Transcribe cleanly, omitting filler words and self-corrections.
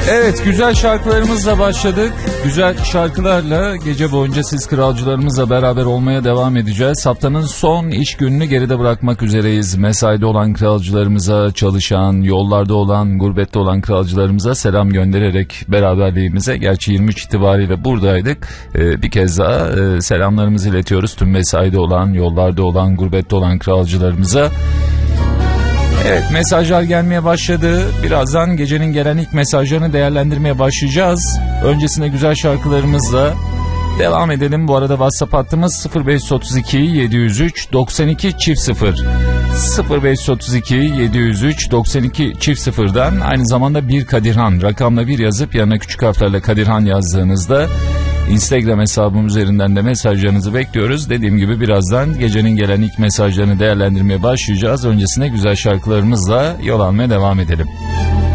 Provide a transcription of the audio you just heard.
Evet, güzel şarkılarımızla başladık. Güzel şarkılarla gece boyunca siz kralcılarımızla beraber olmaya devam edeceğiz. Haftanın son iş gününü geride bırakmak üzereyiz. Mesaide olan kralcılarımıza, çalışan, yollarda olan, gurbette olan kralcılarımıza selam göndererek beraberliğimize, gerçi 23 itibariyle buradaydık. Bir kez daha selamlarımızı iletiyoruz tüm mesaide olan, yollarda olan, gurbette olan kralcılarımıza. Evet, mesajlar gelmeye başladı. Birazdan gecenin gelen ilk mesajlarını değerlendirmeye başlayacağız. Öncesinde güzel şarkılarımızla devam edelim. Bu arada WhatsApp hattımız 0532 703 92 0 0532 703 92 0'dan aynı zamanda bir Kadirhan rakamla bir yazıp yanına küçük harflerle Kadirhan yazdığınızda Instagram hesabım üzerinden de mesajlarınızı bekliyoruz. Dediğim gibi birazdan gecenin gelen ilk mesajlarını değerlendirmeye başlayacağız. Öncesinde güzel şarkılarımızla yol almaya devam edelim.